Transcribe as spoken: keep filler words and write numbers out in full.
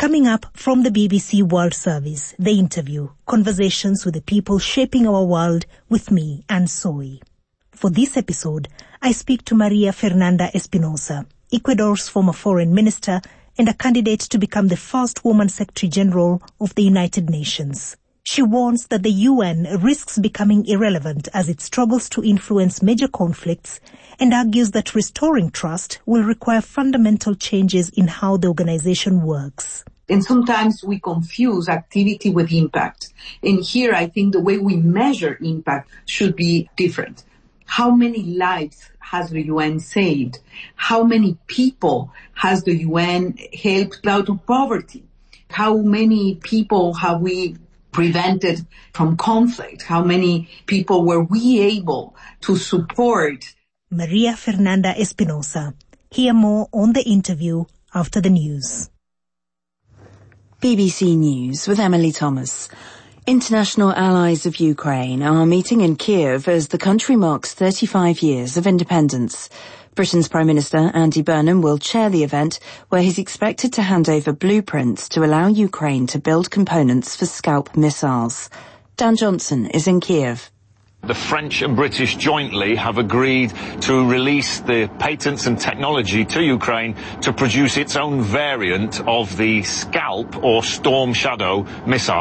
Coming up from the B B C World Service, The Interview, conversations with the people shaping our world with me, Anne Soy. For this episode, I speak to Maria Fernanda Espinosa, Ecuador's former foreign minister and a candidate to become the first woman Secretary General of the United Nations. She warns that the U N risks becoming irrelevant as it struggles to influence major conflicts and argues that restoring trust will require fundamental changes in how the organization works. And sometimes we confuse activity with impact. And here I think the way we measure impact should be different. How many lives has the U N saved? How many people has the U N helped out of poverty? How many people have we prevented from conflict? How many people were we able to support? Maria Fernanda Espinosa. Hear more on The Interview after the news. B B C News with Emily Thomas. International allies of Ukraine are meeting in Kiev as the country marks thirty-five years of independence. Britain's Prime Minister Andy Burnham will chair the event, where he's expected to hand over blueprints to allow Ukraine to build components for Scalp missiles. Dan Johnson is in Kiev. The French and British jointly have agreed to release the patents and technology to Ukraine to produce its own variant of the Scalp or Storm Shadow missile.